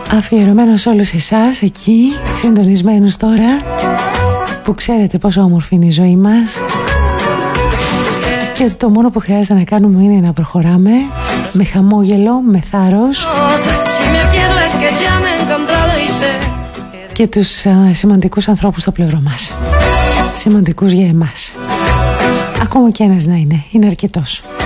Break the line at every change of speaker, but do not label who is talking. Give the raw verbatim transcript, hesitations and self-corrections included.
Αφιερωμένο σε όλους εσάς εκεί, συντονισμένους τώρα, που ξέρετε πόσο όμορφη είναι η ζωή μας και ότι το μόνο που χρειάζεται να κάνουμε είναι να προχωράμε με χαμόγελο, με θάρρος και τους α, σημαντικούς ανθρώπους στο πλευρό μας, σημαντικούς για εμάς. Ακόμα και ένας να είναι, είναι αρκετός.